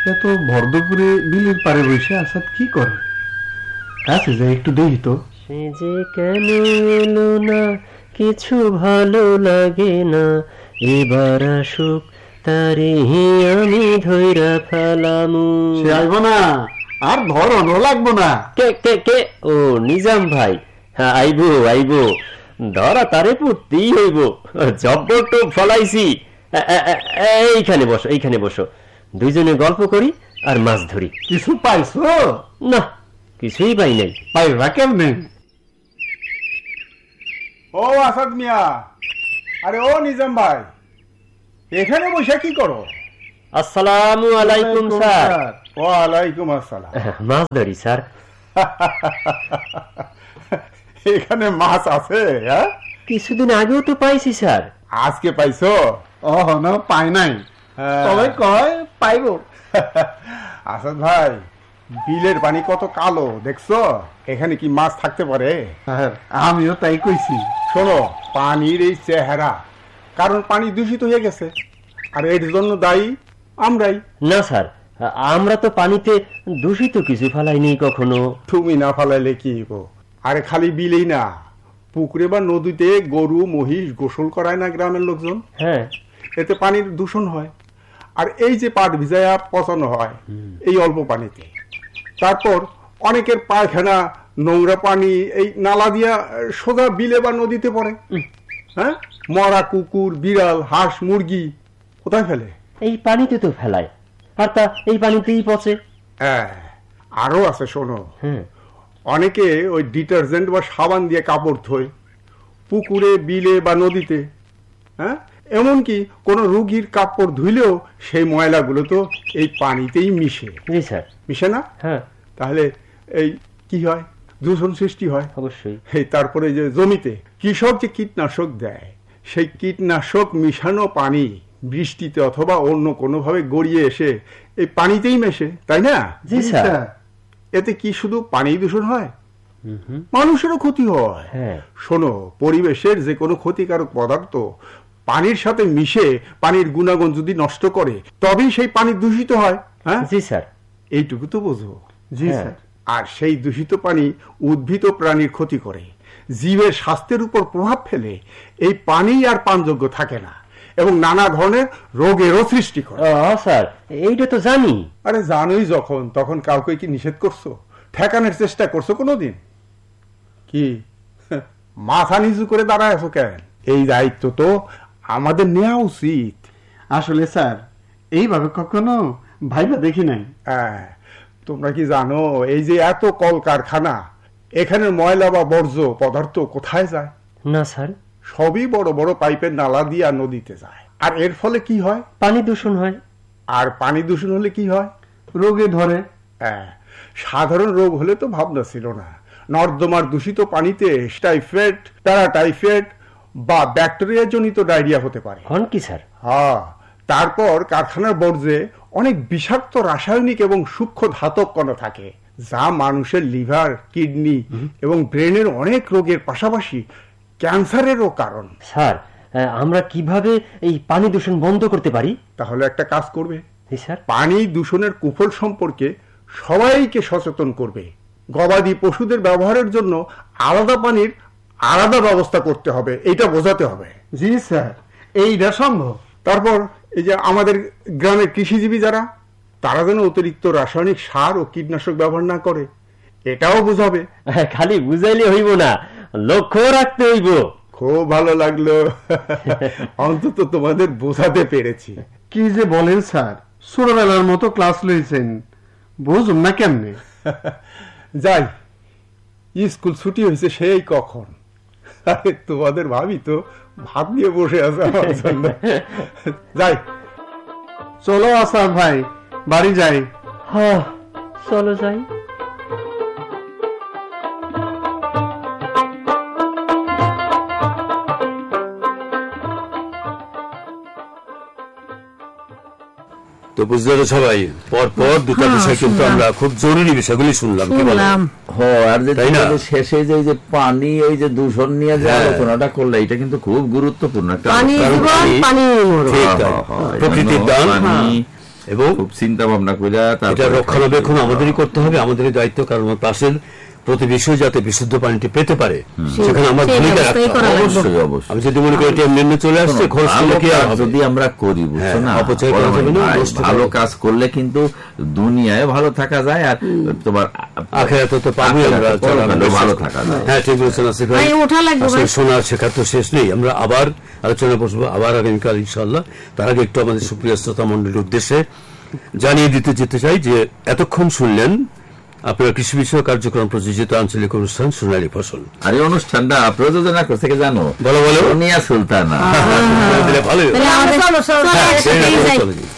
এত ভর দুপুরে বিলের পারে বসে আসাদ কি করে? কাছে যাই একটু দেখি তো। সে যে কেন এলো না, কিছু ভালো লাগে না, এবার আসুক তারে আমি ধইরা ফেলামু। সে আইব না, আর ধরনও লাগবো না। কে কে কে? ও নিজাম ভাই, হ্যাঁ আইবো আইবো, ধরা তারে পড়তেই হইব, জব্বর টোপ ফলাইছি। এইখানে বসো, এইখানে বসো, দুইজনে গল্প করি আর মাছ ধরি। কিছু পাইছো? না, কিছুই পাই নাই। পাইবা কেমনে? ও আসাদ মিয়া, আরে ও নিজাম ভাই, এখানে বসে কি করো? আসসালামু আলাইকুম স্যার। ওয়ালাইকুম আসসালাম। মাছ ধরি স্যার। এখানে মাছ আছে? হ্যাঁ, কিছুদিন আগেও তো পাইছি স্যার। আজকে পাইছো? ওহ না, পাই নাই, তবে কয় পাইব। আসাদ ভাই, বিলের পানি কত কালো দেখছো? এখানে কি মাছ থাকতে পারে? আমিও তাই কইছি। শোনো, পানির এই চেহারা কারণ পানি দূষিত হয়ে গেছে, আর এর জন্য দায়ী আমরাই। না স্যার, আমরা তো পানিতে দূষিত কিছু ফেলাইনি কখনো। তুমি না ফেলাইলে কি হইব? আরে খালি বিলেই না, পুকুরে বা নদীতে গরু মহিষ গোসল করায় না গ্রামের লোকজন? হ্যাঁ, এতে পানির দূষণ হয়। আর এই যে পাট ভিজায়া পচানো হয় এই অল্প পানিতে, তারপর অনেকের পায়খানা নোংরা পানি এই নালা দিয়া সোজা বিলে বা নদীতে পড়ে। হ্যাঁ, মরা কুকুর, বিড়াল, হাঁস, মুরগি কোথায় ফেলে? এই পানিতে তো ফেলায়, আর তা এই পানিতেই পচে। হ্যাঁ, আরো আছে শোনো, হ্যাঁ, অনেকে ওই ডিটারজেন্ট বা সাবান দিয়ে কাপড় ধোয় পুকুরে, বিলে বা নদীতে। হ্যাঁ, এমনকি কোন রোগীর কাপড় ধুইলেও সেই ময়লাগুলো তো এই পানিতেই মিশে। জি স্যার। মিশে না? হ্যাঁ, তাহলে এই কি হয়? দূষণ সৃষ্টি হয়। অবশ্যই। এই তারপরে যে জমিতে কৃষক যে কীটনাশক দেয়, সেই কীটনাশক মিশানো পানি বৃষ্টিতে অথবা অন্য কোনোভাবে গড়িয়ে এসে এই পানিতেই মেশে, তাই না? জি স্যার। এতে কি শুধু পানি দূষণ হয়, মানুষেরও ক্ষতি হয়। হ্যাঁ, শোনো, পরিবেশের যে কোনো ক্ষতিকারক পদার্থ পানির সাথে মিশে পানির গুণাগুণ যদি নষ্ট করে, তবেই সেই পানি দূষিত হয়। হ্যাঁ, জি স্যার। এইটুকু তো বোঝো। জি হ্যাঁ। স্যার। আর সেই দূষিত পানি উদ্ভিদ ও প্রাণীর ক্ষতি করে, জীবের স্বাস্থ্যের উপর প্রভাব ফেলে। এই পানি আর পানযোগ্য থাকে না এবং নানা ধরনের রোগেরও সৃষ্টি করে। স্যার, এইটা তো জানি। আরে জানোই যখন, তখন কাউকে কি নিষেধ করছো? ঠেকানোর চেষ্টা করছো কোনোদিন? কি মাথা নিচু করে দাঁড়ায় আছো কেন? এই দায়িত্ব তো আমাদের নেওয়া উচিত। আসলে স্যার, এইভাবে কখনো ভাইবা দেখি নাই। হ্যাঁ, তোমরা কি জানো এই যে এত কলকারখানা, এখানে ময়লা বা বর্জ্য পদার্থ কোথায় যায়? না স্যার। সবই বড় বড় পাইপের নালা দিয়ে নদীতে যায়। আর এর ফলে কি হয়? পানি দূষণ হয়। আর পানি দূষণ হলে কি হয়? রোগে ধরে। হ্যাঁ, সাধারণ রোগ হলে তো ভাবনা ছিল না। নর্দমার দূষিত পানিতে টাইফয়েড, প্যারাটাইফয়েড বা ব্যাকটেরিয়া জনিত ডায়রিয়া হতে পারে। হন কি স্যার? হ্যাঁ, তারপর কারখানার বর্জ্যে অনেক বিষাক্ত রাসায়নিক এবং সূক্ষ্ম ধাতব কণা থাকে, যা মানুষের লিভার, কিডনি এবং ব্রেনের অনেক রোগের পাশাপাশি ক্যান্সারেরও কারণ। স্যার, আমরা কিভাবে এই পানি দূষণ বন্ধ করতে পারি? তাহলে একটা কাজ করবে। জি স্যার। পানি দূষণের কুফল সম্পর্কে সবাইকে সচেতন করবে। গবাদি পশুদের ব্যবহারের জন্য আলাদা পানির আলাদা ব্যবস্থা করতে হবে, এটা বোঝাতে হবে। জি স্যার, এইটা সম্ভব। তারপর এই যে আমাদের গ্রামের কৃষিজীবী যারা, তারা যেন অতিরিক্ত রাসায়নিক সার ও কীটনাশক ব্যবহার না করে, এটাও বোঝাবে। খালি বুঝাইলে হইব না, লক্ষ্য রাখতে হইব। খুব ভালো লাগলো, অন্তত তোমাদের বোঝাতে পেরেছি। কি যে বলেন স্যার, ছোটবেলার মতো ক্লাস লইছেন, বুঝুন না কেমনে। যাই, স্কুল ছুটি হয়েছে সেই কখন, আরে তোমাদের ভাবি তো ভাত নিয়ে বসে আছে আমার জন্য। যাই। চলো আসাদ ভাই, বাড়ি যাই। হ্যাঁ, চলো যাই। তো বুঝলে তো সবাই, পর দুটা বিষয় কিন্তু আমরা খুব জরুরি বিষয়গুলি শুনলাম। কি বললাম? আর শেষে যে পানি, এই যে দূষণ নিয়ে যে আলোচনাটা করলে, এটা কিন্তু খুব গুরুত্বপূর্ণ একটা। প্রকৃতির দান, এবং খুব চিন্তা ভাবনা করে এটা রক্ষণাবেক্ষণ আমাদেরই করতে হবে, আমাদেরই দায়িত্ব, কারণ পাশের প্রতিবেশী যাতে বিশুদ্ধ পানিটি পেতে পারে সেখানে আমার ভূমিকা রাখতে হবে। অবশ্যই অবশ্যই। আমি যদি মনে করি এটা এমনি চলে আসছে, খরচ করলে কি আর হবে? যদি আমরা করি, বুঝছো না, অপচয় করা যাবে না, ভালো কাজ করলে কিন্তু দুনিয়ায় ভালো থাকা যায়, আর তোমার আখিরাতে তো পাবো আমরা, ভালো থাকা যায়। হ্যাঁ, ঠিক বলছেন আসিফ ভাই। আসলে শোনার শেখার তো শেষ নেই, আমরা আবার আলোচনা বসবো আবার আগামীকাল ইনশাআল্লাহ। তার আগে একটু আমাদের সুপ্রিয় শ্রোতা মণ্ডলীর উদ্দেশ্যে জানিয়ে যেতে চাই যে এতক্ষণ শুনলেন আপনার কৃষি বিষয়ক কার্যক্রম প্রযোজিত আঞ্চলিক অনুষ্ঠান সোনালী ফসল। আর এই অনুষ্ঠানটা প্রযোজনা করছে কে জানো? বলো সোনিয়া সুলতানা। ভালো।